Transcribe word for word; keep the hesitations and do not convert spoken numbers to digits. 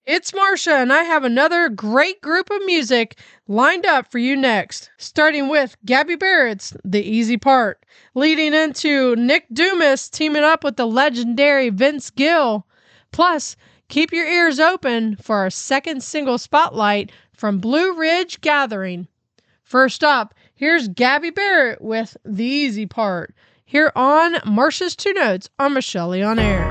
It's Marcia, and I have another great group of music lined up for you next. Starting with Gabby Barrett's The Easy Part, leading into Nick Dumas teaming up with the legendary Vince Gill. Plus, keep your ears open for our second single spotlight from Blue Ridge Gathering. First up, here's Gabby Barrett with The Easy Part, here on Marcia's Two Notes on Michelle on Air.